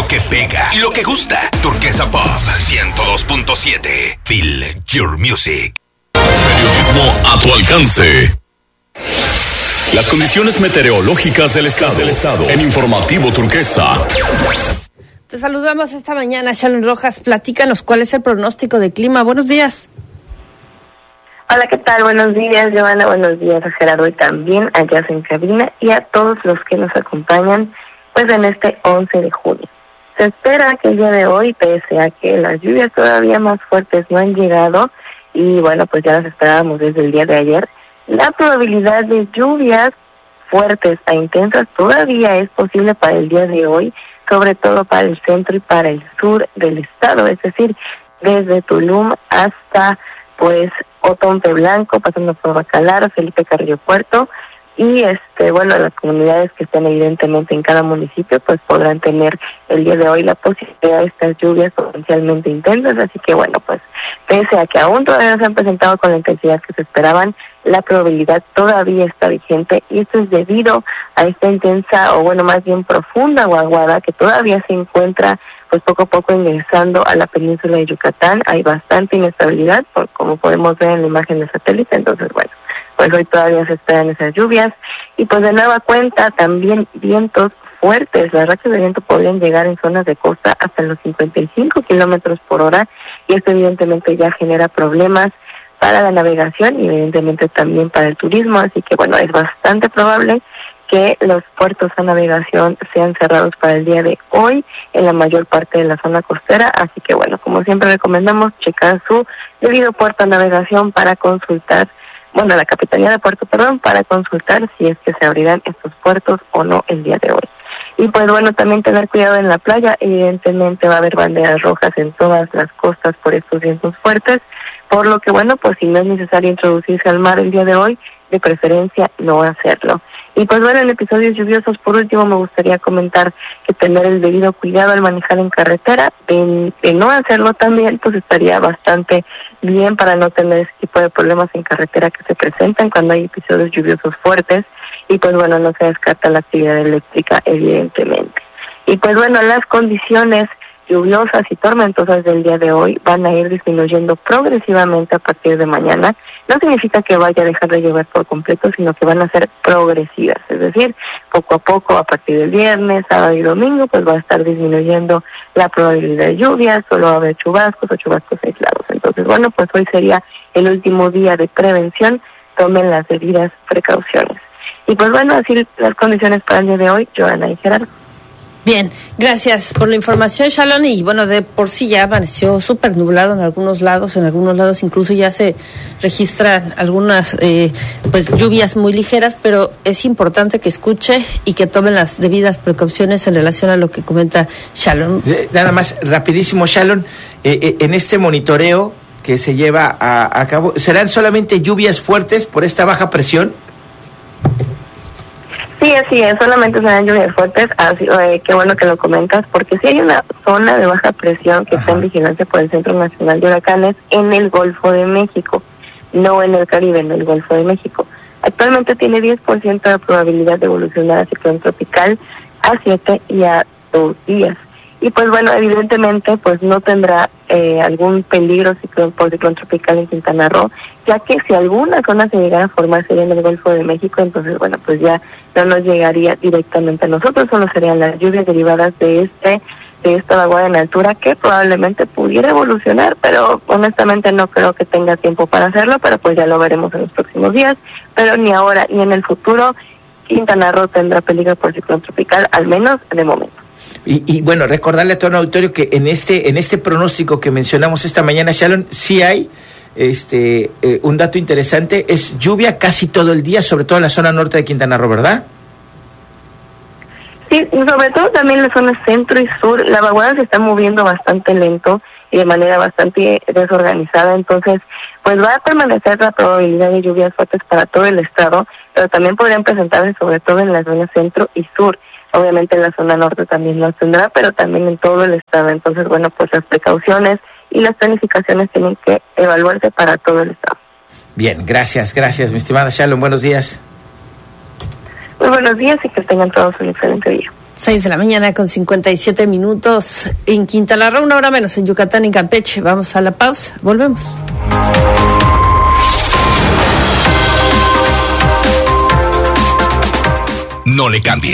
Lo que pega y lo que gusta. Turquesa Pop 102.7. Feel your music. Periodismo a tu alcance. Las condiciones meteorológicas del estado. En Informativo Turquesa. Te saludamos esta mañana, Shalon Rojas. Platícanos cuál es el pronóstico de clima. Buenos días. Hola, ¿qué tal? Buenos días, Giovanna. Buenos días a Gerardo y también a Jazz en cabina y a todos los que nos acompañan pues en este 11 de junio. Se espera que el día de hoy, pese a que las lluvias todavía más fuertes no han llegado, y bueno, pues ya las esperábamos desde el día de ayer, la probabilidad de lluvias fuertes e intensas todavía es posible para el día de hoy, sobre todo para el centro y para el sur del estado, es decir, desde Tulum hasta pues Otompe Blanco, pasando por Bacalar, Felipe Carrillo Puerto, y bueno, las comunidades que estén evidentemente en cada municipio pues podrán tener el día de hoy la posibilidad de estas lluvias potencialmente intensas, así que bueno, pues pese a que aún todavía no se han presentado con la intensidad que se esperaban, la probabilidad todavía está vigente, y esto es debido a esta intensa, o bueno, más bien profunda vaguada que todavía se encuentra pues poco a poco ingresando a la península de Yucatán. Hay bastante inestabilidad, como podemos ver en la imagen de satélite, entonces bueno, pues hoy todavía se esperan esas lluvias, y pues de nueva cuenta también vientos fuertes. Las rachas de viento podrían llegar en zonas de costa hasta los 55 kilómetros por hora, y esto evidentemente ya genera problemas para la navegación y evidentemente también para el turismo, así que bueno, es bastante probable que los puertos a navegación sean cerrados para el día de hoy en la mayor parte de la zona costera, así que bueno, como siempre recomendamos checar su debido puerto a navegación para consultar, bueno, la Capitanía de Puerto, para consultar si es que se abrirán estos puertos o no el día de hoy. Y pues bueno, también tener cuidado en la playa, evidentemente va a haber banderas rojas en todas las costas por estos vientos fuertes, por lo que bueno, pues si no es necesario introducirse al mar el día de hoy, de preferencia no hacerlo. Y pues bueno, en episodios lluviosos, por último, me gustaría comentar que tener el debido cuidado al manejar en carretera, de no hacerlo también, pues estaría bastante bien para no tener ese tipo de problemas en carretera que se presentan cuando hay episodios lluviosos fuertes, y pues bueno, no se descarta la actividad eléctrica, evidentemente. Y pues bueno, las condiciones lluviosas y tormentosas del día de hoy van a ir disminuyendo progresivamente a partir de mañana. No significa que vaya a dejar de llover por completo, sino que van a ser progresivas, es decir, poco a poco a partir del viernes, sábado y domingo, pues va a estar disminuyendo la probabilidad de lluvia, solo va a haber chubascos o chubascos aislados. Entonces, bueno, pues hoy sería el último día de prevención, tomen las debidas precauciones. Y pues bueno, así las condiciones para el día de hoy, Joana y Gerardo. Bien, gracias por la información, Shalon. Y bueno, de por sí ya amaneció súper nublado en algunos lados incluso ya se registran algunas pues lluvias muy ligeras, pero es importante que escuche y que tomen las debidas precauciones en relación a lo que comenta Shalon. Nada más, rapidísimo, Shalon, en este monitoreo que se lleva a cabo, ¿serán solamente lluvias fuertes por esta baja presión? Sí, así es, solamente serán lluvias fuertes, así, qué bueno que lo comentas, porque sí hay una zona de baja presión que está en vigilancia por el Centro Nacional de Huracanes en el Golfo de México, no en el Caribe, en el Golfo de México. Actualmente tiene 10% de probabilidad de evolucionar a ciclón tropical a 7 y a 2 días. Y pues bueno, evidentemente pues no tendrá algún peligro por ciclón tropical en Quintana Roo, ya que si alguna zona se llegara a formar sería en el Golfo de México, entonces bueno, pues ya no nos llegaría directamente a nosotros, solo serían las lluvias derivadas de esta vaguada en altura que probablemente pudiera evolucionar, pero honestamente no creo que tenga tiempo para hacerlo, pero pues ya lo veremos en los próximos días, pero ni ahora ni en el futuro Quintana Roo tendrá peligro por ciclón tropical, al menos de momento. Y bueno, recordarle a todo el auditorio que en este pronóstico que mencionamos esta mañana, Shalon, sí hay un dato interesante, es lluvia casi todo el día, sobre todo en la zona norte de Quintana Roo, ¿verdad? Sí, sobre todo también en la zona centro y sur, la vaguada se está moviendo bastante lento y de manera bastante desorganizada, entonces pues va a permanecer la probabilidad de lluvias fuertes para todo el estado, pero también podrían presentarse sobre todo en la zona centro y sur. Obviamente en la zona norte también las tendrá, pero también en todo el estado. Entonces, bueno, pues las precauciones y las planificaciones tienen que evaluarse para todo el estado. Bien, gracias, mi estimada Shalon, buenos días. Muy buenos días y que tengan todos un excelente día. 6 de la mañana con 57 minutos en Quintana Roo, 1 hora menos en Yucatán y Campeche. Vamos a la pausa, volvemos. No le cambies.